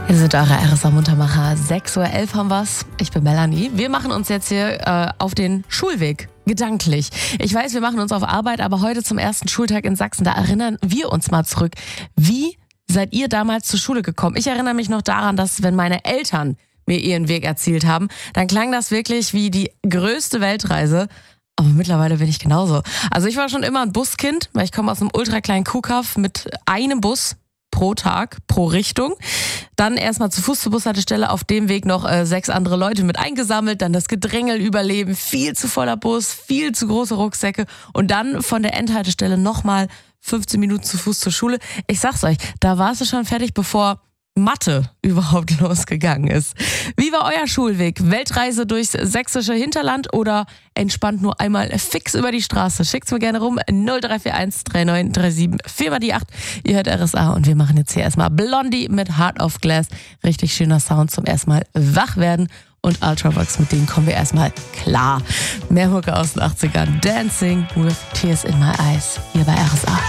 Hier sind eure RSA-Muntermacher. 6.11 Uhr haben wir's. Ich bin Melanie. Wir machen uns jetzt hier auf den Schulweg. Gedanklich. Ich weiß, wir machen uns auf Arbeit, aber heute zum ersten Schultag in Sachsen, da erinnern wir uns mal zurück. Wie seid ihr damals zur Schule gekommen? Ich erinnere mich noch daran, dass wenn meine Eltern mir ihren Weg erzählt haben, dann klang das wirklich wie die größte Weltreise. Aber mittlerweile bin ich genauso. Also ich war schon immer ein Buskind, weil ich komme aus einem ultrakleinen Kuhkaff mit einem Bus pro Tag, pro Richtung. Dann erstmal zu Fuß zur Bushaltestelle, auf dem Weg noch 6 andere Leute mit eingesammelt, dann das Gedrängel überleben, viel zu voller Bus, viel zu große Rucksäcke und dann von der Endhaltestelle nochmal 15 Minuten zu Fuß zur Schule. Ich sag's euch, da warst du schon fertig, bevor Mathe überhaupt losgegangen ist. Wie war euer Schulweg? Weltreise durchs sächsische Hinterland oder entspannt nur einmal fix über die Straße? Schickt's mir gerne rum. 0341 3937 4 die 8. Ihr hört RSA und wir machen jetzt hier erstmal Blondie mit Heart of Glass. Richtig schöner Sound zum ersten Mal wach werden. Und Ultravox, mit denen kommen wir erstmal klar. Mehr Mucke aus den 80ern. Dancing with Tears in My Eyes. Hier bei RSA.